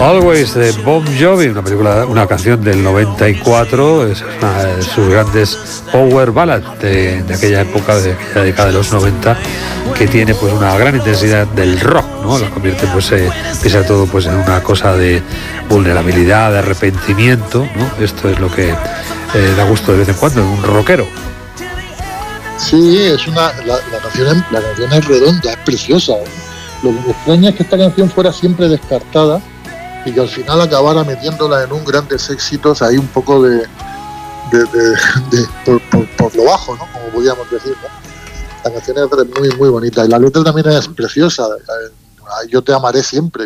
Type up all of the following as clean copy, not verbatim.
Always de Bon Jovi, una canción del 94, es una de sus grandes power ballads de aquella época, de aquella década de los 90, que tiene pues una gran intensidad del rock, ¿no? La convierte pues pese a todo pues en una cosa de vulnerabilidad, de arrepentimiento, ¿no? Esto es lo que da gusto de vez en cuando en un rockero. Sí, la canción es redonda, es preciosa, ¿eh? Lo que me extraña es que esta canción fuera siempre descartada y que al final acabara metiéndola en un grandes éxitos ahí un poco por lo bajo, ¿no? Como podríamos decir, ¿no? La canción es muy, muy bonita y la letra también es preciosa. Yo te amaré siempre,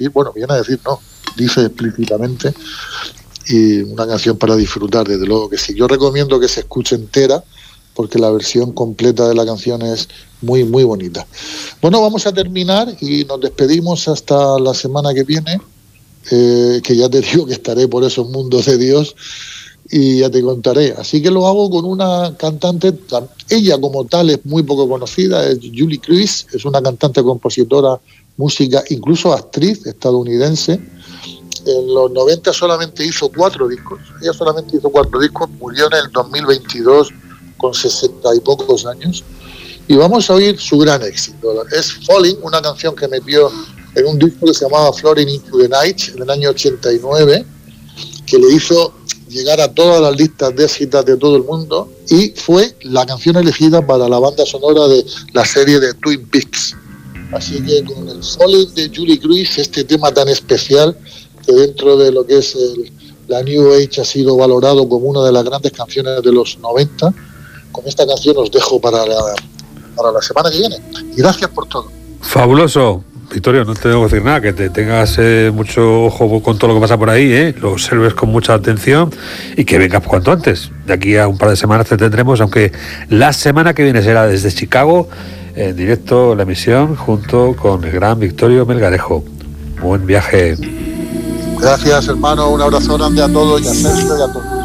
dice explícitamente, y una canción para disfrutar, desde luego que sí. Yo recomiendo que se escuche entera porque la versión completa de la canción es muy, muy bonita. Bueno, vamos a terminar y nos despedimos hasta la semana que viene, que ya te digo que estaré por esos mundos de Dios y ya te contaré. Así que lo hago con una cantante, ella como tal es muy poco conocida, es Julie Cruz, es una cantante, compositora, música, incluso actriz estadounidense. En los 90 solamente hizo 4 discos, murió en el 2022 con 60 y pocos años, y vamos a oír su gran éxito. Es Falling, una canción que metió en un disco que se llamaba Floating into the Night en el año 89, que le hizo llegar a todas las listas de citas de todo el mundo, y fue la canción elegida para la banda sonora de la serie de Twin Peaks. Así que con el Falling de Julie Cruz, este tema tan especial que dentro de lo que es la New Age ha sido valorado como una de las grandes canciones de los 90, con esta canción os dejo para la semana que viene. Y gracias por todo. Fabuloso. Victorio, no te tengo que decir nada, que te tengas mucho ojo con todo lo que pasa por ahí, lo observes con mucha atención y que vengas cuanto antes. De aquí a un par de semanas te tendremos, aunque la semana que viene será desde Chicago, en directo la emisión, junto con el gran Victorio Melgarejo. Buen viaje. Gracias, hermano. Un abrazo grande a todos y a Sergio y a todos.